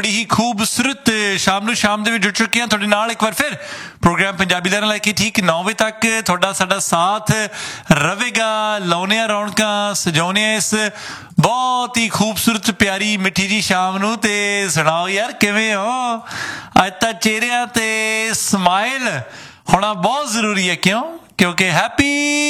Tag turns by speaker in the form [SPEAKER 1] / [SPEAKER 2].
[SPEAKER 1] ਬੜੀ ਹੀ ਖੂਬਸੂਰਤ ਸ਼ਾਮ ਦੇ ਵਿੱਚ ਜੁੜ ਚੁੱਕੇ ਹਾਂ ਤੁਹਾਡੇ ਨਾਲ ਇੱਕ ਵਾਰ ਫਿਰ ਪ੍ਰੋਗਰਾਮ ਪੰਜਾਬੀ ਲਹਿਰਾਂ ਲੈ ਕੇ ਠੀਕ 9 ਵਜੇ ਤੱਕ ਤੁਹਾਡਾ ਸਾਡਾ ਸਾਥ ਰਵੇਗਾ। ਲਾਉਂਦੇ ਹਾਂ ਰੌਣਕਾਂ, ਸਜਾਉਂਦੇ ਹਾਂ ਇਸ ਬਹੁਤ ਹੀ ਖੂਬਸੂਰਤ ਪਿਆਰੀ ਮਿੱਠੀ ਜੀ ਸ਼ਾਮ ਨੂੰ। ਤੇ ਸੁਣਾਓ ਯਾਰ ਕਿਵੇਂ ਹੋ? ਅੱਜ ਤਾਂ ਚਿਹਰਿਆਂ ਤੇ ਸਮਾਈਲ ਹੋਣਾ ਬਹੁਤ ਜ਼ਰੂਰੀ ਹੈ। ਕਿਉਂ? ਕਿਉਂਕਿ ਹੈਪੀ